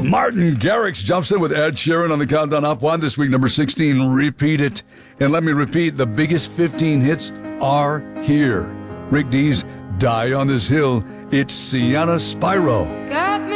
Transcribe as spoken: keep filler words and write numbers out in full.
Martin Garrix jumps in with Ed Sheeran on the Countdown Up One this week, number sixteen, Repeat It. And let me repeat, the biggest fifteen hits are here. Rick Dees, Die on This Hill. It's Sienna Spyro. Got